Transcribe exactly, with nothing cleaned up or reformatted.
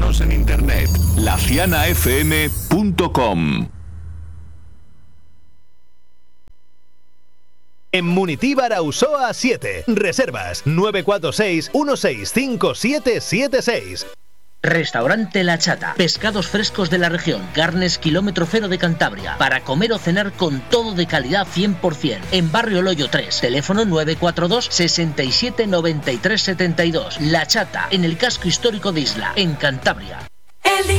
Síguenos en internet, la ciana f m punto com. En Munitibar Ausoa siete. Reservas nueve cuatro seis, uno seis cinco, siete siete seis. Restaurante La Chata. Pescados frescos de la región. Carnes kilómetro cero de Cantabria. Para comer o cenar con todo de calidad cien por ciento. En Barrio Loyo tres. Teléfono nueve cuatro dos, sesenta y siete, noventa y tres, setenta y dos. La Chata. En el casco histórico de Isla. En Cantabria.